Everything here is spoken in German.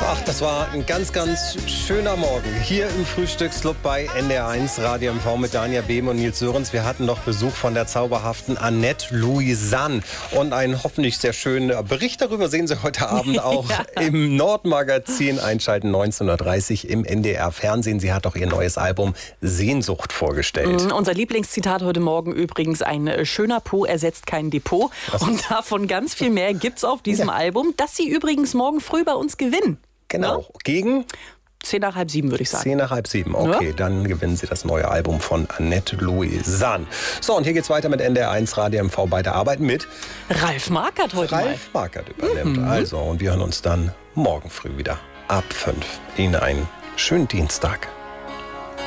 Ach, das war ein ganz, ganz schöner Morgen hier im Frühstücksclub bei NDR1 Radio MV mit Dania Behm und Nils Sörens. Wir hatten noch Besuch von der zauberhaften Annette Louisanne und einen hoffentlich sehr schönen Bericht darüber sehen Sie heute Abend auch im Nordmagazin. Einschalten 19:30 im NDR Fernsehen. Sie hat auch ihr neues Album Sehnsucht vorgestellt. Unser Lieblingszitat heute Morgen übrigens: ein schöner Po ersetzt kein Depot. Und davon ganz viel mehr gibt's auf diesem Album, das Sie übrigens morgen früh bei uns gewinnen. Genau, ja? Gegen 10 nach halb 7, würde ich sagen. 10 nach halb 7, okay, ja? Dann gewinnen Sie das neue Album von Annette Louisanne. So, und hier geht's weiter mit NDR1 Radio MV bei der Arbeit mit Ralf Markert heute Ralf Markert übernimmt. Also, und wir hören uns dann morgen früh wieder ab 5. Ihnen einen schönen Dienstag.